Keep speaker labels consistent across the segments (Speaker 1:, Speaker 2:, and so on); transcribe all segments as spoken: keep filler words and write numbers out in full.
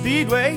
Speaker 1: Speedway.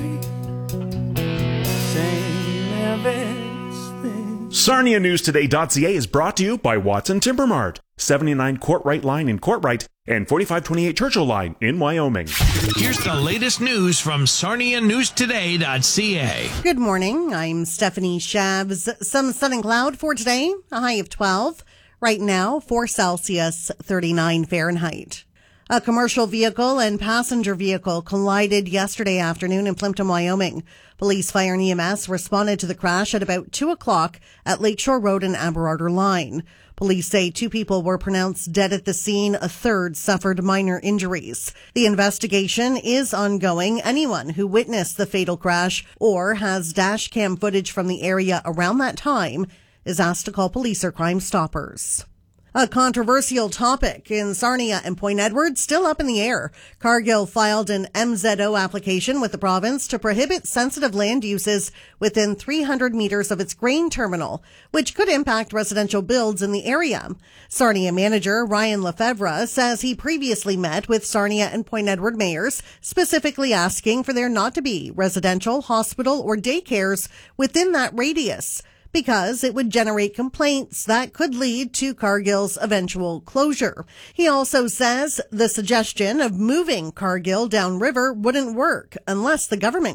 Speaker 1: Same everything.
Speaker 2: Sarnia News Today dot C A is brought to you by Watson Timber Mart, seventy-nine Courtright Line in Courtright and forty-five twenty-eight Churchill Line in Wyoming.
Speaker 3: Here's the latest news from Sarnia News Today dot C A.
Speaker 4: Good morning. I'm Stephanie Shabs. Some sun and cloud for today, a high of twelve. Right now, four Celsius, thirty-nine Fahrenheit. A commercial vehicle and passenger vehicle collided yesterday afternoon in Plimpton, Wyoming. Police, fire, and E M S responded to the crash at about two o'clock at Lakeshore Road and Aberarder Line. Police say two people were pronounced dead at the scene. A third suffered minor injuries. The investigation is ongoing. Anyone who witnessed the fatal crash or has dash cam footage from the area around that time is asked to call police or Crime Stoppers. A controversial topic in Sarnia and Point Edward still up in the air. Cargill filed an M Z O application with the province to prohibit sensitive land uses within three hundred meters of its grain terminal, which could impact residential builds in the area. Sarnia manager Ryan Lefevre says he previously met with Sarnia and Point Edward mayors, specifically asking for there not to be residential, hospital, or daycares within that radius, because it would generate complaints that could lead to Cargill's eventual closure. He also says the suggestion of moving Cargill downriver wouldn't work unless the government